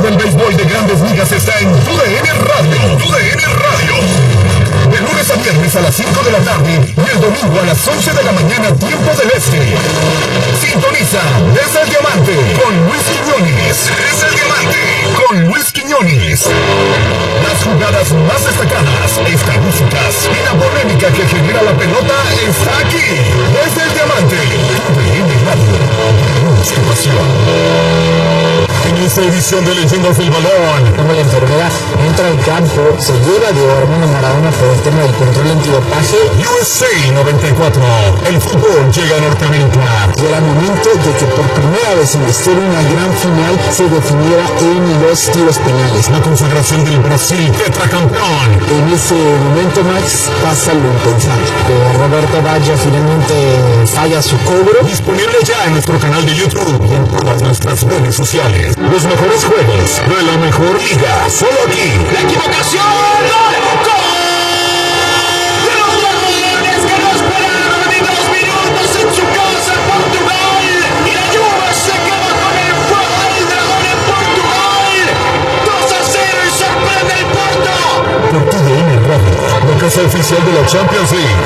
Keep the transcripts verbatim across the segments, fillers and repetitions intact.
del béisbol de Grandes Ligas está en Tu D N Radio. Tu D N Radio. De lunes a viernes a las cinco de la tarde y el domingo a las once de la mañana, tiempo del este. Sintoniza Desde el Diamante con Luis Quiñones. Desde el Diamante con Luis Quiñones. Las jugadas más destacadas, estadísticas y la polémica que genera la pelota está aquí. Desde el Diamante. Tu D N Radio. Nuestra pasión. En esta edición de Leyendas del Balón, como la enfermera entra al campo, se lleva de Armando Maradona por el tema del control antidopaje. U S A noventa y cuatro, el fútbol llega a Norteamérica. Y era momento de que por primera vez en la historia una gran final se definiera en los tiros penales. La consagración del Brasil, tetracampeón. En ese momento, Max, pasa lo impensable. Que Roberto Baggio finalmente falla su cobro. Disponible ya en nuestro canal de YouTube y en todas nuestras redes sociales. Los mejores juegos de la mejor liga, solo aquí. La equivocación, ¡gol! De los Borbones que no esperaron ni dos minutos en su casa en Portugal. Y la Juve se queda con el fuego del dragón en Portugal. dos a cero y sorprende el Porto. Por Tu D N Radio, la casa oficial de la Champions League.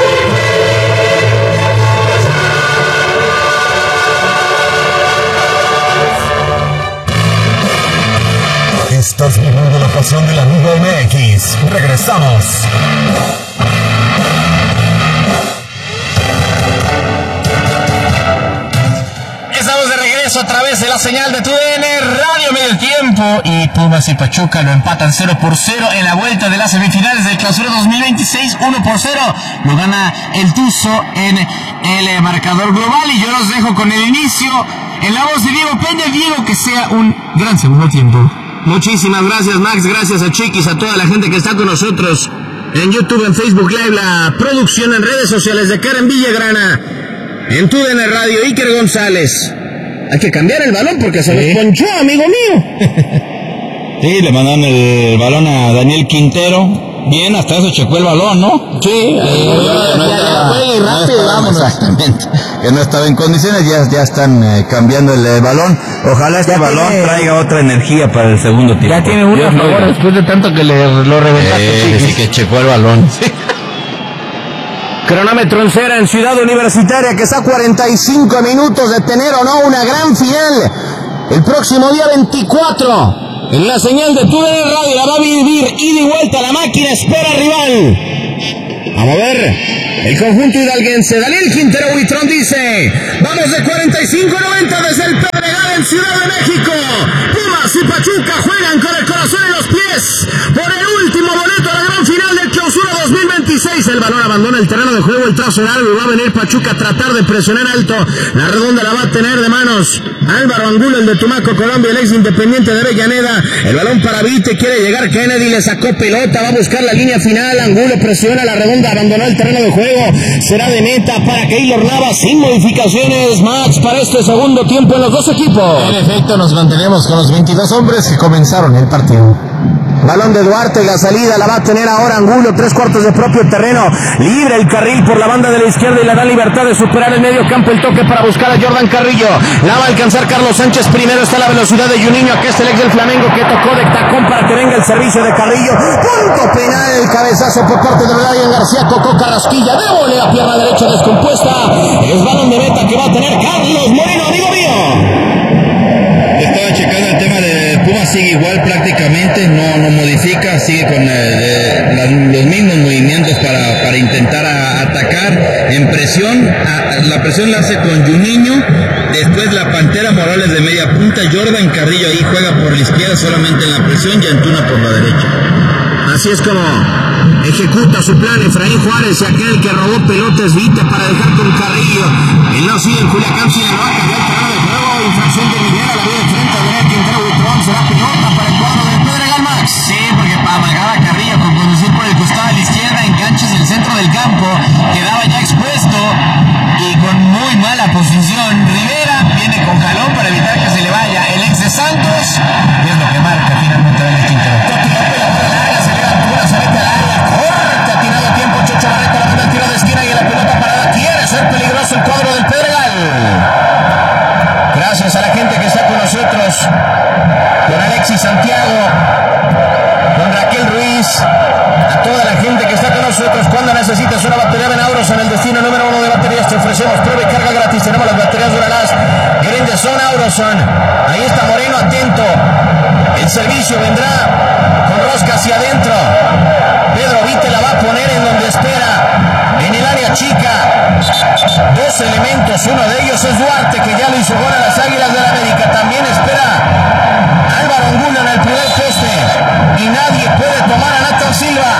Estás viviendo la pasión de la Liga M X. Regresamos. Estamos de regreso a través de la señal de Tu D N Radio. Medio tiempo y Pumas y Pachuca lo empatan cero por cero en la vuelta de las semifinales del Clausura dos mil veintiséis. uno por cero lo gana el Tuzo en el marcador global. Y yo los dejo con el inicio en la voz de Diego Peña. Diego, que sea un gran segundo tiempo. Muchísimas gracias, Max, gracias a Chiquis, a toda la gente que está con nosotros en YouTube, en Facebook Live, la producción en redes sociales de Karen Villagrana, en Tu D N Radio, Iker González. Hay que cambiar el balón porque se sí. nos ponchó, amigo mío. Sí, le mandaron el balón a Daniel Quintero. Bien, hasta eso checó el balón, ¿no? Sí, eh, no, no, estaba, y rápido, no vámonos. Exactamente, que no estaba en condiciones, ya, ya están eh, cambiando el eh, balón. Ojalá este ya balón tiene, traiga otra energía para el segundo tiempo. Ya tiene uno a favor después de tanto que le lo reventaste. Eh, sí, que checó el balón. Sí. Cronómetro en cera en Ciudad Universitaria, que está a cuarenta y cinco minutos de tener o no una gran final. El próximo día veinticuatro. En la señal de Tu D N Radio la va a vivir ida y vuelta, la máquina espera rival. Vamos a ver el conjunto hidalguense. Daniel Quintero Buitrón dice: vamos de cuarenta y cinco a noventa desde el Pedregal en Ciudad de México. Pumas y Pachuca juegan con el corazón en los pies por el último boleto a la gran final del Clausura dos mil veintiséis. El balón abandona el terreno de juego, el trazo largo, y va a venir Pachuca a tratar de presionar alto. La redonda la va a tener de manos Álvaro Angulo, el de Tumaco, Colombia, el ex Independiente de Avellaneda. El balón para Vite, quiere llegar Kennedy, le sacó pelota, va a buscar la línea final. Angulo presiona, la redonda abandonó el terreno de juego. Será de meta para Keylor Navas, sin modificaciones, Max, para este segundo tiempo en los dos equipos. En efecto, nos mantenemos con los veintidós hombres que comenzaron el partido. Balón de Duarte, la salida la va a tener ahora Angulo, tres cuartos de propio terreno, libre el carril por la banda de la izquierda y le da libertad de superar el medio campo, el toque para buscar a Jordan Carrillo, la va a alcanzar Carlos Sánchez, primero está la velocidad de Juninho, aquí está el ex del Flamengo que tocó de tacón para que venga el servicio de Carrillo, punto penal, el cabezazo por parte de Brian García, tocó Carrasquilla, de volea, pierna derecha descompuesta, es balón de meta que va a tener Carlos Moreno, amigo mío. Estaba checando el tema de Pumas, sigue igual prácticamente, no, no modifica, sigue con eh, eh, la, los mismos movimientos para, para intentar a, atacar en presión. A, la presión la hace con Juninho, después la Pantera Morales de media punta, Jordan Carrillo ahí juega por la izquierda solamente en la presión y Antuna por la derecha. Así es como ejecuta su plan Efraín Juárez, y aquel que robó pelotas Vite para dejar con Carrillo. El no sigue en Culiacán, sigue lo va a cambiar el terreno de juego, infracción de Rivera, la vía de frente, Daniel Quintero Buitrón, será pelota para el cuadro del Pedregal, Max. Sí, porque para amargar a Carrillo con conducir por el costado de la izquierda, enganches en el centro del campo, quedaba ya expuesto y con muy mala posición. Rivera viene con jalón para evitar que se le vaya el ex de Santos, y es lo que marca finalmente Daniel Quintero. Toti López, la bola larga, se le da Antuna, se mete al área, corte, ha tirado tiempo Chocho Barreto, la manda el tiro de esquina y la pelota parada, quiere ser peligroso el cuadro del Pedregal. Gracias a la gente que está con nosotros. Con baterías, te ofrecemos prueba y carga gratis. Tenemos las baterías Duralast, Grande Son, Auroson. Ahí está Moreno, atento. El servicio vendrá con rosca hacia adentro. Pedro Vite la va a poner en donde espera, en el área chica. Dos elementos, uno de ellos es Duarte, que ya lo hizo gol a las Águilas del América. También espera Álvaro Angulo en el primer poste. Y nadie puede tomar a Nathan Silva.